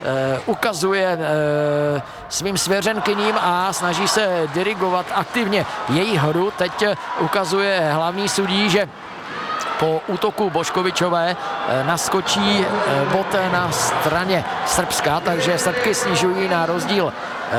ukazuje svým svěřenkyním a snaží se dirigovat aktivně její hru. Teď ukazuje hlavní sudí, že po útoku Boškovičové naskočí bod na straně Srbska, takže Srbky snižují na rozdíl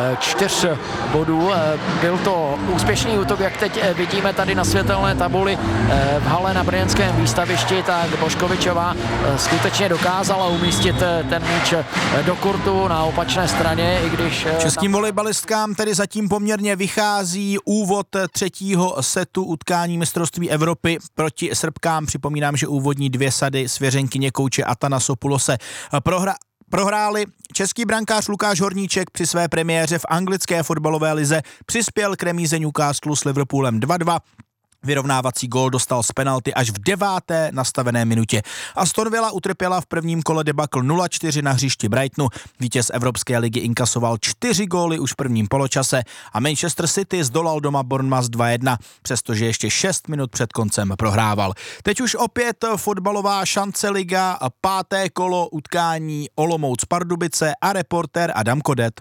4 bodů. Byl to úspěšný útok, jak teď vidíme tady na světelné tabuli v hale na brněnském výstavišti, tak Boškovičová skutečně dokázala umístit ten míč do kurtu na opačné straně, i když... Českým volejbalistkám tedy zatím poměrně vychází úvod třetího setu utkání mistrovství Evropy proti Srbkám. Připomínám, že úvodní 2 sady svěřenkyně kouče Atanasopulose prohráli. Český brankář Lukáš Horníček při své premiéře v anglické fotbalové lize přispěl k remíze Newcastlu s Liverpoolem 2-2. Vyrovnávací gól dostal z penalty až v 9. nastavené minutě. Aston Villa utrpěla v prvním kole debakl 0-4 na hřišti Brightonu. Vítěz Evropské ligy inkasoval 4 góly už v prvním poločase a Manchester City zdolal doma Bournemouth 2-1, přestože ještě 6 minut před koncem prohrával. Teď už opět fotbalová šance liga, 5. kolo utkání Olomouc Pardubice a reportér Adam Kodet.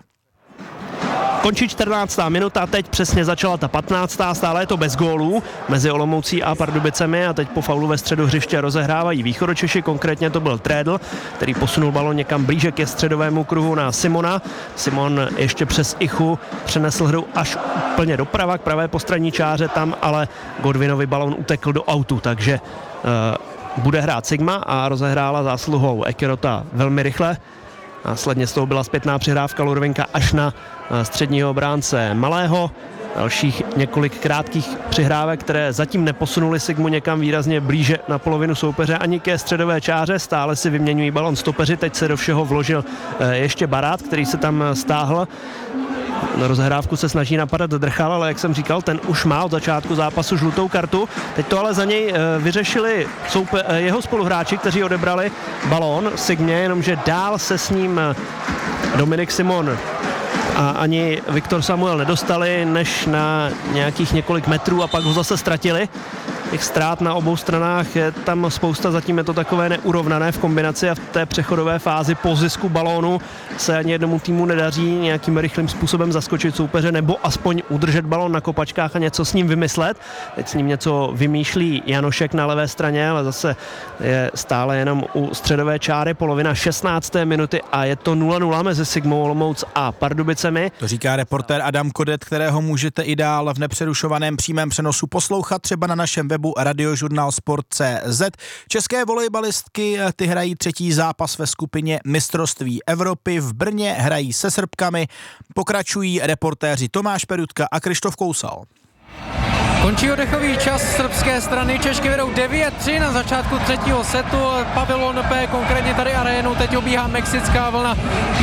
Končí 14. minuta, teď přesně začala ta 15. Stále je to bez gólů mezi Olomoucí a Pardubicemi a teď po faulu ve středu hřiště rozehrávají Východočeši, konkrétně to byl Trédl, který posunul balon někam blíže ke středovému kruhu na Simona. Simon ještě přes Ichu přenesl hru až úplně doprava k pravé postranní čáře, tam ale Godwinovi balon utekl do autu, takže bude hrát Sigma a rozehrála zásluhou Ekirota velmi rychle. Následně z toho byla zpětná přihrávka Lurvinka až na středního obránce Malého. Dalších několik krátkých přihrávek, které zatím neposunuly Sigmu někam výrazně blíže na polovinu soupeře ani ke středové čáře. Stále si vyměňují balon stopeři, teď se do všeho vložil ještě Barát, který se tam stáhl. Na rozehrávku se snaží napadat Drchal, ale jak jsem říkal, ten už má od začátku zápasu žlutou kartu. Teď to ale za něj vyřešili jeho spoluhráči, kteří odebrali balón Sigmě, jenomže dál se s ním Dominik Simon a ani Viktor Samuel nedostali než na nějakých několik metrů a pak ho zase ztratili. Těch ztrát na obou stranách je tam spousta, zatím je to takové neurovnané v kombinaci a v té přechodové fázi po zisku balónu se ani jednomu týmu nedaří nějakým rychlým způsobem zaskočit soupeře nebo aspoň udržet balón na kopačkách a něco s ním vymyslet. Teď s ním něco vymýšlí Janošek na levé straně, ale zase je stále jenom u středové čáry, polovina 16. minuty a je to 0-0 mezi Sigmou Olomouc a Pardubicemi. To říká reportér Adam Kodet, kterého můžete i dál v nepřerušovaném přímém přenosu poslouchat třeba na našem webu radiožurnál Sport.cz. České volejbalistky ty hrají třetí zápas ve skupině mistrovství Evropy. V Brně hrají se Srbkami. Pokračují reportéři Tomáš Perutka a Krištof Kousal. Končí oddechový čas srbské strany, Češky vedou 9-3 na začátku třetího setu, pavilon P, konkrétně tady arénu, teď obíhá mexická vlna,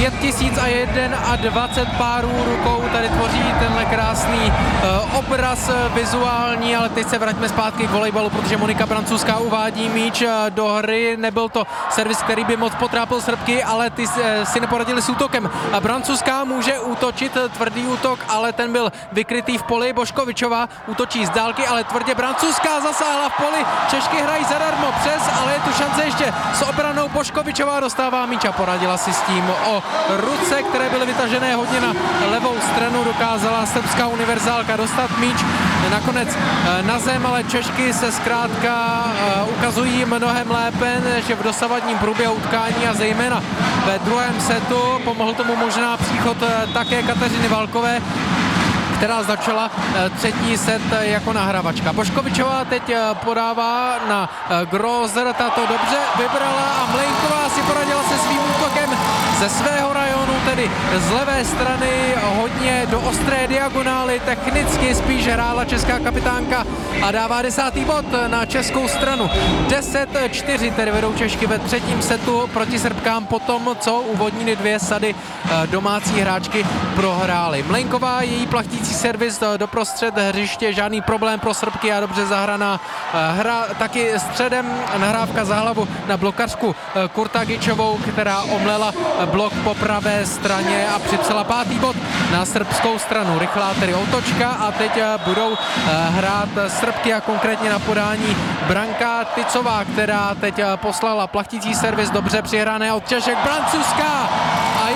5021 párů rukou, tady tvoří tenhle krásný obraz vizuální, ale teď se vraťme zpátky k volejbalu, protože Monika Brancůzská uvádí míč do hry, nebyl to servis, který by moc potrápil Srbky, ale ty si neporadili s útokem. Brancůzská může útočit, tvrdý útok, ale ten byl vykrytý v poli, Boškovičová útočí z dálky, ale tvrdě Brancůzská zasáhla v poli, Češky hrají zadarmo přes, ale je tu šance ještě s obranou, Boškovičová dostává míč a poradila si s tím o ruce, které byly vytažené hodně na levou stranu, dokázala srbská univerzálka dostat míč nakonec na zem, ale Češky se zkrátka ukazují mnohem lépe než v dosavadním průběhu utkání a zejména ve druhém setu. Pomohl tomu možná příchod také Kateřiny Valkové, která začala třetí set jako nahrávačka. Boškovičová teď podává na Grozer, ta to dobře vybrala a Mlejnková si poradila se svým útokem ze svého rajonu, tedy z levé strany, hodně do ostré diagonály, technicky spíš hrála česká kapitánka a dává 10. bod na českou stranu. 10-4 tedy vedou Češky ve třetím setu proti Srbkám po tom, co úvodní 2 sady domácí hráčky prohrály. Mlejnková, její plachtící servis doprostřed hřiště, žádný problém pro Srbky a dobře zahraná hra, taky středem nahrávka za hlavu na blokařku Kurtagičovou, která omlela blok po pravé straně a připsala 5. bod na srbskou stranu. Rychlá tedy otočka a teď budou hrát Srbky a konkrétně na podání Branka Tycová, která teď poslala plachtící servis, dobře přihrané od Češek. Brancůzská